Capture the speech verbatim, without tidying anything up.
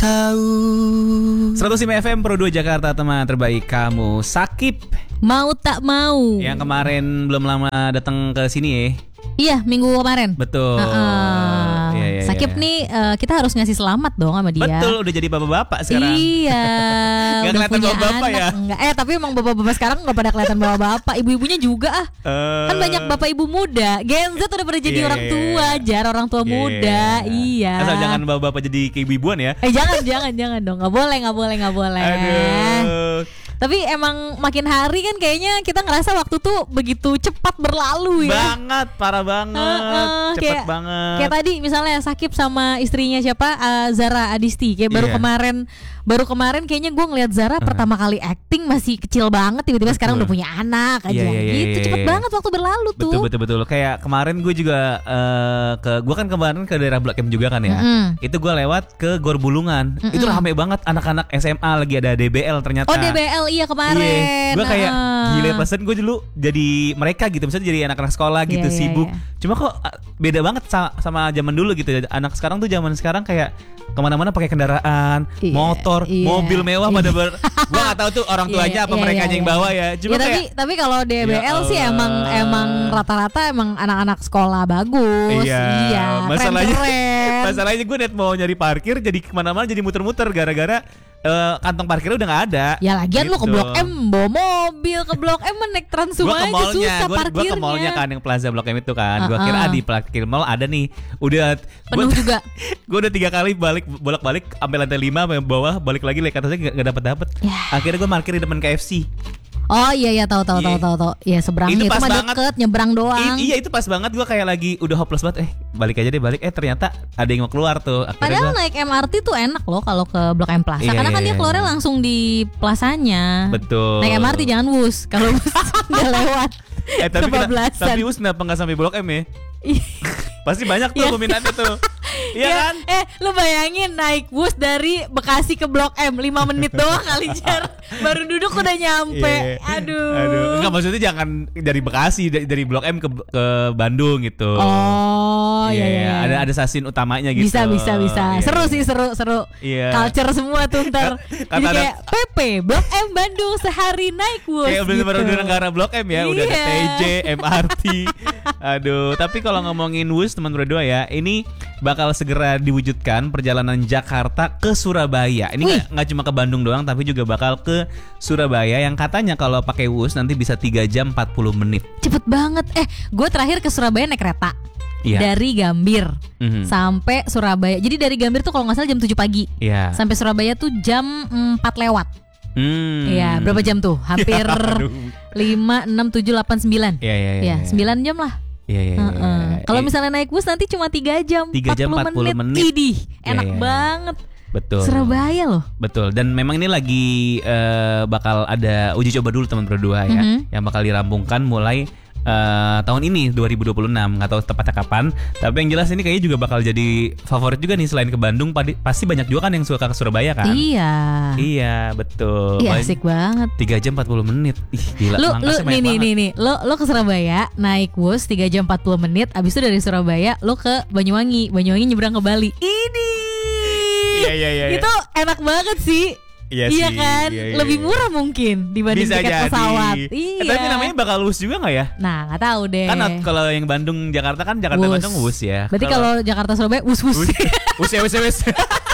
tahu. seratus lima F M Pro dua Jakarta, teman terbaik kamu. Sakip Mau tak mau. yang kemarin belum lama datang ke sini ya. Iya, minggu kemarin. Betul. Uh-uh. Iya, iya, Sakip iya. nih uh, kita harus ngasih selamat dong sama dia. Betul, udah jadi bapak-bapak sekarang. Iya. Gak udah kelihatan punya bapak-bapak anak. ya? Enggak. Eh tapi emang bapak-bapak sekarang gak pada kelihatan bapak-bapak. Ibu-ibunya juga ah. Uh, Kan banyak bapak ibu muda. Gen Z udah pada jadi Iya, orang iya, tua, iya. jar orang tua Iya, muda. iya. Iya. Asal jangan bapak-bapak jadi keibu-ibuan ya. Eh jangan jangan jangan dong. Gak boleh gak boleh gak boleh. Aduh. Tapi emang makin hari kan kayaknya kita ngerasa waktu tuh begitu cepat berlalu ya. Banget, parah banget. Uh-uh, Cepet kayak, banget. Kayak tadi misalnya Sakip sama istrinya siapa, uh, Zara Adisti. Kayak baru Iya. kemarin, baru kemarin kayaknya gue ngeliat Zara uh. pertama kali acting masih kecil banget, tiba-tiba Betul. sekarang udah punya anak aja. Iya, iya, iya, gitu iya, cepet iya. banget waktu berlalu tuh. Betul betul betul. Kayak kemarin gue juga uh, ke gue kan kemarin ke daerah Blok M juga kan ya. Mm-mm. Itu gue lewat ke Gor Bulungan. Mm-mm. Itu rame banget anak-anak S M A lagi ada D B L ternyata. Oh D B L iya kemarin. Iya, gue kayak Uh. gila perasaan gue dulu jadi mereka gitu, misalnya jadi anak-anak sekolah gitu Iya, iya, sibuk. iya. Cuma kok uh, beda banget sama, sama zaman dulu gitu. Anak sekarang tuh zaman sekarang kayak kemana-mana pakai kendaraan, Iya, motor, iya. mobil mewah pada ber. Gue nggak tahu tuh orang tuanya Iya, apa iya, mereka iya, yang iya. bawa ya. Cuma Ya, tapi kayak tapi kalau D B L Ya sih emang Allah. emang rata-rata emang anak-anak sekolah bagus. Iya, Iya, masalahnya, keren-keren. masalahnya gue net mau nyari parkir jadi kemana-mana jadi muter-muter gara-gara uh, kantong parkirnya udah nggak ada. Ya lagian lu ke Gitu. Blok M bawa mobil, ke Blok M naik Transum Gue ke aja mallnya, susah gue parkirnya. ke mallnya kan yang Plaza Blok M itu kan. Gue Uh-uh. kira ah, di parkir mall ada nih. Udah Penuh gua, juga. Gue udah tiga kali balik bolak-balik sampai lantai lima sampai bawah, balik lagi naik ke atasnya nggak nggak dapet dapet. Ya. Akhirnya gue parkir di depan K F C. Oh iya iya tahu tahu tahu Iya. tahu tahu. Iya seberangnya Itu itu, pas mah banget. deket nyebrang doang. I- iya itu pas banget, gue kayak lagi udah hopeless banget. Eh balik aja deh balik. Eh ternyata ada yang mau keluar tuh. Akhirnya Padahal gua, naik M R T tuh enak loh kalau ke Blok M Plaza. Iya, Karena kan iya, dia iya. keluarnya langsung di plasanya. betul. Naik M R T jangan Wus. Kalau Wus udah lewat. Eh tapi kita, kebablasan. tapi us kenapa nggak sampai Blok M ya? Pasti banyak tuh Iya. peminatnya tuh. Iya Ya, kan? Eh lu bayangin naik bus dari Bekasi ke Blok M lima menit doang kali Jar. Baru duduk udah nyampe. Iya. Aduh. Aduh. Enggak, maksudnya jangan dari Bekasi, dari, dari Blok M ke ke Bandung gitu. Oh iya iya. iya. Ada ada stasiun utamanya gitu. Bisa bisa bisa. Iya, Seru iya. sih seru seru. Iya. Culture semua tuh ntar. Kata Jadi ada- kayak P P Blok M Bandung sehari naik bus. Kayak gitu. bener-bener udah negara Blok M ya, udah ada Iya. T J, M R T. Aduh, tapi kalau ngomongin W U S teman berdua ya, ini bakal segera diwujudkan perjalanan Jakarta ke Surabaya. Ini Wih. nggak nggak cuma ke Bandung doang, tapi juga bakal ke Surabaya yang katanya kalau pakai W U S nanti bisa tiga jam empat puluh menit. Cepet banget. Eh, gue terakhir ke Surabaya naik kereta. Iya. Dari Gambir Mhm. sampai Surabaya. Jadi dari Gambir tuh kalau nggak salah jam tujuh pagi. Iya. Sampai Surabaya tuh jam empat lewat. Hmm. Iya, berapa jam tuh? Hampir Aduh. lima, enam, tujuh, delapan, sembilan. Iya, iya, iya. Ya, sembilan jam lah. Iya, iya, iya. Heeh. Kalau Iya. misalnya naik bus nanti cuma tiga jam, tiga jam empat puluh menit. Idih, Iya, enak iya, iya. banget. Betul. Surabaya loh. Betul. Dan memang ini lagi eh, bakal ada uji coba dulu teman berdua ya, Mhm. yang bakal dirampungkan mulai eh, tahun ini dua ribu dua puluh enam. Nggak tahu tepatnya kapan. Tapi yang jelas ini kayaknya juga bakal jadi favorit juga nih, selain ke Bandung. padi- Pasti banyak juga kan yang suka ke Surabaya kan? Iya. Iya, betul. Iya, Paling asik banget. tiga jam empat puluh menit. Ih, gila. Lu lu Mangkasnya nih banyak nih banget. nih nih. Lo lo ke Surabaya naik bus tiga jam empat puluh menit, abis itu dari Surabaya lo ke Banyuwangi. Banyuwangi nyebrang ke Bali. Ini. Iya, iya, iya, iya. Itu enak banget sih. Iya Iya sih, kan? iya, iya, Lebih iya. murah mungkin dibanding Bisa tiket jadi. pesawat. Eh, Iya. tapi namanya bakal W U S juga nggak ya? Nah, nggak tahu deh. Kan kalau yang Bandung Jakarta kan Jakarta Wus. Bandung W U S ya. Berarti kalau Jakarta Surabaya wus wus. W U S, W U S ya, W U S ya, W U S.